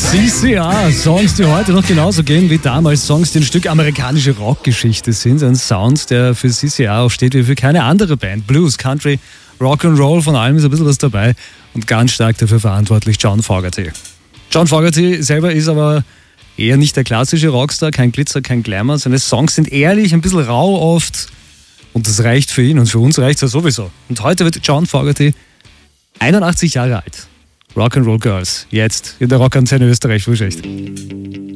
CCR, Songs, die heute noch genauso gehen wie damals. Songs, die ein Stück amerikanische Rockgeschichte sind. Ein Sound, der für CCR auch steht wie für keine andere Band. Blues, Country, Rock'n'Roll, von allem ist ein bisschen was dabei. Und ganz stark dafür verantwortlich John Fogerty. John Fogerty selber ist aber eher nicht der klassische Rockstar, kein Glitzer, kein Glamour. Seine Songs sind ehrlich, ein bisschen rau oft. Und das reicht für ihn und für uns reicht es ja sowieso. Und heute wird John Fogerty 81 Jahre alt. Rock'n'Roll Girls, jetzt in der Rockantenne Österreich, Frühschicht.